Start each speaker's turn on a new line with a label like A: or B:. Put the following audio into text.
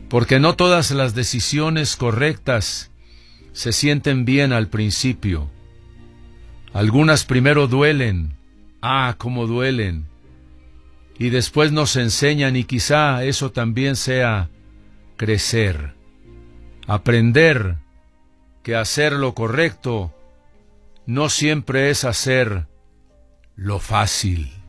A: porque no todas las decisiones correctas se sienten bien al principio. Algunas primero duelen, cómo duelen, y después nos enseñan, y quizá eso también sea crecer, aprender que hacer lo correcto no siempre es hacer lo fácil.